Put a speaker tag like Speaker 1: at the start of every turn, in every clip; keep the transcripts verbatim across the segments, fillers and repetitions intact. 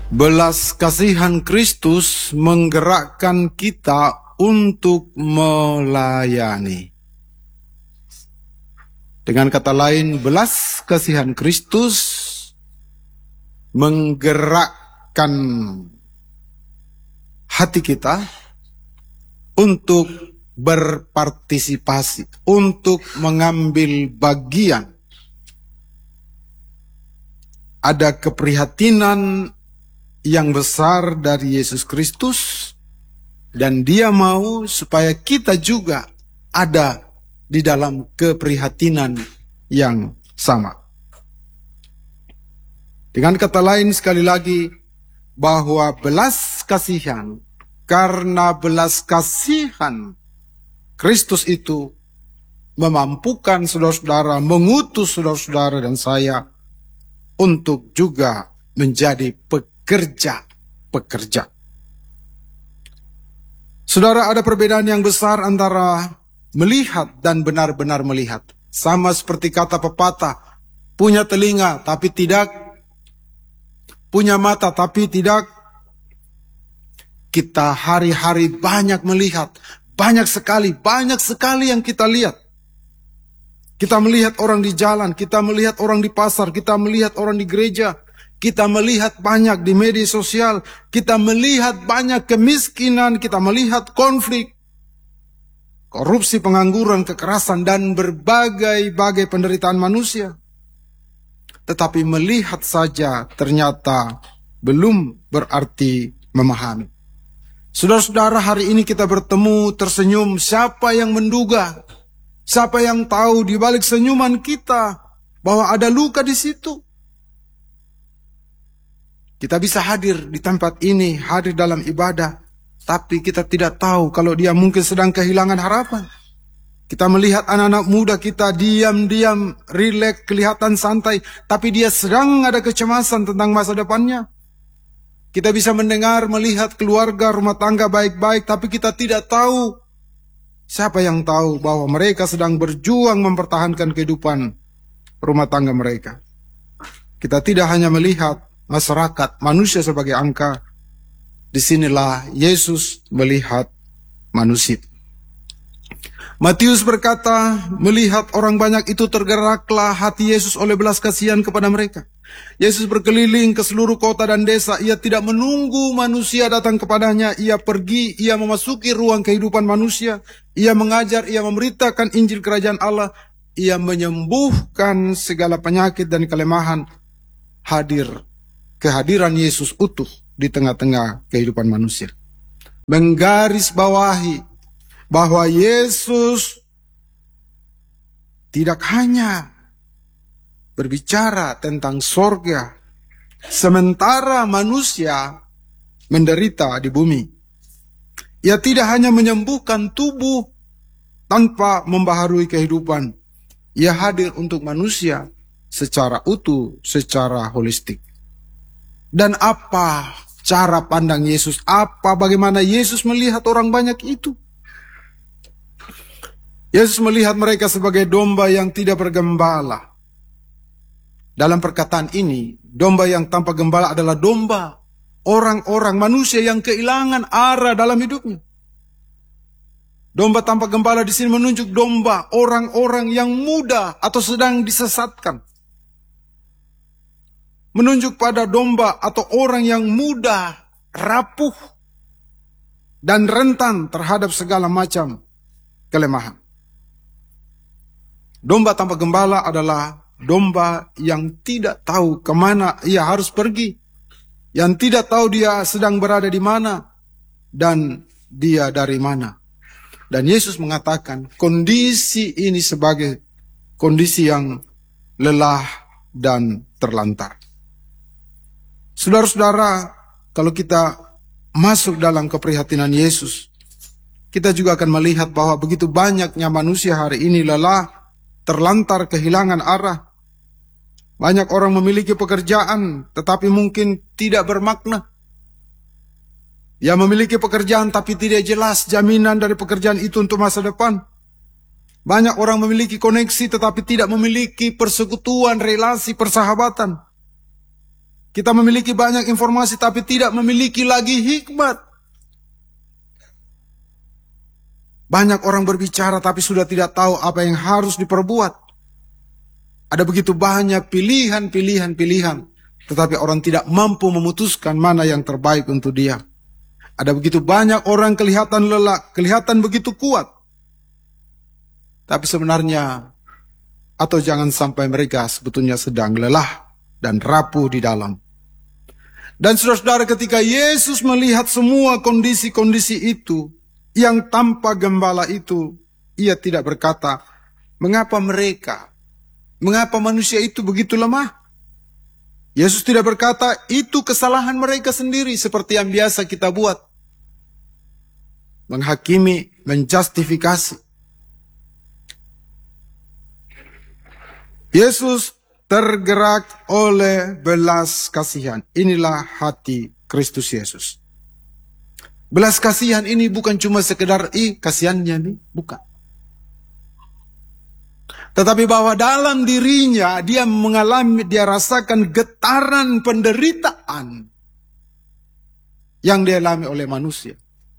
Speaker 1: Belas kasihan Kristus menggerakkan kita untuk melayani. Dengan kata lain, belas kasihan Kristus menggerakkan hati kita untuk berpartisipasi, untuk mengambil bagian. Ada keprihatinan yang besar dari Yesus Kristus, dan Dia mau supaya kita juga ada di dalam keprihatinan yang sama. Dengan kata lain, sekali lagi, bahwa belas kasihan, karena belas kasihan Kristus itu memampukan saudara-saudara, mengutus saudara-saudara dan saya untuk juga menjadi pekerja-pekerja. Saudara, ada perbedaan yang besar antara melihat dan benar-benar melihat. Sama seperti kata pepatah, punya telinga tapi tidak, punya mata tapi tidak. Kita hari-hari banyak melihat, banyak sekali, banyak sekali yang kita lihat. Kita melihat orang di jalan, kita melihat orang di pasar, kita melihat orang di gereja, kita melihat banyak di media sosial, kita melihat banyak kemiskinan, kita melihat konflik, korupsi, pengangguran, kekerasan, dan berbagai-bagai penderitaan manusia. Tetapi melihat saja ternyata belum berarti memahami. Saudara-saudara, hari ini kita bertemu, tersenyum. Siapa yang menduga? Siapa yang tahu di balik senyuman kita bahwa ada luka di situ? Kita bisa hadir di tempat ini, hadir dalam ibadah, tapi kita tidak tahu kalau dia mungkin sedang kehilangan harapan. Kita melihat anak-anak muda kita diam-diam, rileks, kelihatan santai, tapi dia sedang ada kecemasan tentang masa depannya. Kita bisa mendengar, melihat keluarga, rumah tangga baik-baik, tapi kita tidak tahu. Siapa yang tahu bahwa mereka sedang berjuang mempertahankan kehidupan rumah tangga mereka? Kita tidak hanya melihat masyarakat, manusia sebagai angka. Disinilah Yesus melihat manusia. Matius berkata, melihat orang banyak itu tergeraklah hati Yesus oleh belas kasihan kepada mereka. Yesus berkeliling ke seluruh kota dan desa. Ia tidak menunggu manusia datang kepadanya. Ia pergi, ia memasuki ruang kehidupan manusia. Ia mengajar, ia memberitakan Injil Kerajaan Allah. Ia menyembuhkan segala penyakit dan kelemahan. Hadir, kehadiran Yesus utuh di tengah-tengah kehidupan manusia. Menggarisbawahi bahwa Yesus tidak hanya berbicara tentang sorga, sementara manusia menderita di bumi. Ia tidak hanya menyembuhkan tubuh tanpa membaharui kehidupan. Ia hadir untuk manusia secara utuh, secara holistik. Dan apa cara pandang Yesus? Apa bagaimana Yesus melihat orang banyak itu? Yesus melihat mereka sebagai domba yang tidak bergembala. Dalam perkataan ini, domba yang tanpa gembala adalah domba orang-orang manusia yang kehilangan arah dalam hidupnya. Domba tanpa gembala di sini menunjuk domba orang-orang yang muda atau sedang disesatkan. Menunjuk pada domba atau orang yang muda, rapuh, dan rentan terhadap segala macam kelemahan. Domba tanpa gembala adalah domba yang tidak tahu kemana ia harus pergi, yang tidak tahu dia sedang berada di mana, dan dia dari mana. Dan Yesus mengatakan kondisi ini sebagai kondisi yang lelah dan terlantar. Saudara-saudara, kalau kita masuk dalam keprihatinan Yesus, kita juga akan melihat bahwa begitu banyaknya manusia hari ini lelah, terlantar, kehilangan arah. Banyak orang memiliki pekerjaan, tetapi mungkin tidak bermakna. Ia memiliki pekerjaan, tapi tidak jelas jaminan dari pekerjaan itu untuk masa depan. Banyak orang memiliki koneksi, tetapi tidak memiliki persekutuan, relasi, persahabatan. Kita memiliki banyak informasi tapi tidak memiliki lagi hikmat. Banyak orang berbicara tapi sudah tidak tahu apa yang harus diperbuat. Ada begitu banyak pilihan-pilihan-pilihan, tetapi orang tidak mampu memutuskan mana yang terbaik untuk dia. Ada begitu banyak orang kelihatan lelah, kelihatan begitu kuat. Tapi sebenarnya, atau jangan sampai mereka sebetulnya sedang lelah dan rapuh di dalam. Dan saudara-saudara, ketika Yesus melihat semua kondisi-kondisi itu, yang tanpa gembala itu, ia tidak berkata, mengapa mereka, mengapa manusia itu begitu lemah? Yesus tidak berkata, itu kesalahan mereka sendiri seperti yang biasa kita buat. Menghakimi, menjustifikasi. Yesus tergerak oleh belas kasihan. Inilah hati Kristus Yesus. Belas kasihan ini bukan cuma sekedar, ih kasihannya nih, bukan. Tetapi bahwa dalam dirinya dia mengalami, dia rasakan getaran penderitaan yang dialami oleh manusia.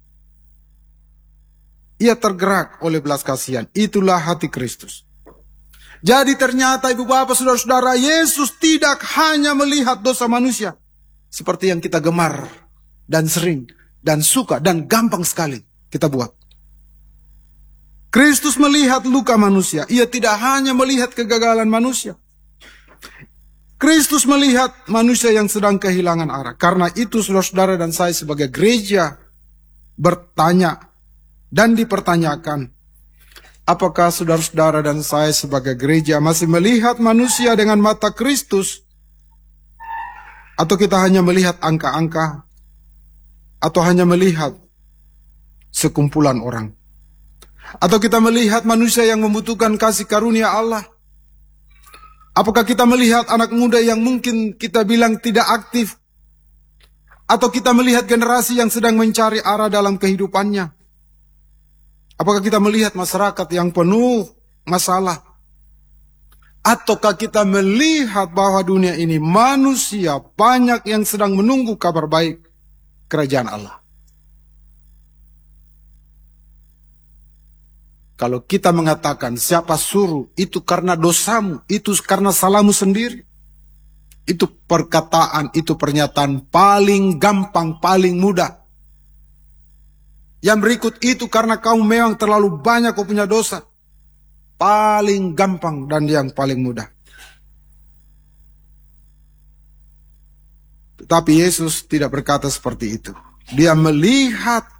Speaker 1: Ia tergerak oleh belas kasihan. Itulah hati Kristus. Jadi ternyata ibu bapak saudara-saudara, Yesus tidak hanya melihat dosa manusia. Seperti yang kita gemar dan sering dan suka dan gampang sekali kita buat. Kristus melihat luka manusia. Ia tidak hanya melihat kegagalan manusia. Kristus melihat manusia yang sedang kehilangan arah. Karena itu saudara-saudara dan saya sebagai gereja bertanya dan dipertanyakan, apakah saudara-saudara dan saya sebagai gereja masih melihat manusia dengan mata Kristus? Atau kita hanya melihat angka-angka? Atau hanya melihat sekumpulan orang? Atau kita melihat manusia yang membutuhkan kasih karunia Allah? Apakah kita melihat anak muda yang mungkin kita bilang tidak aktif? Atau kita melihat generasi yang sedang mencari arah dalam kehidupannya? Apakah kita melihat masyarakat yang penuh masalah? Ataukah kita melihat bahwa dunia ini manusia banyak yang sedang menunggu kabar baik kerajaan Allah? Kalau kita mengatakan siapa suruh, itu karena dosamu, itu karena salahmu sendiri. Itu perkataan, itu pernyataan paling gampang, paling mudah. Yang berikut itu karena kamu memang terlalu banyak kau punya dosa. Paling gampang dan yang paling mudah. Tetapi Yesus tidak berkata seperti itu. Dia melihat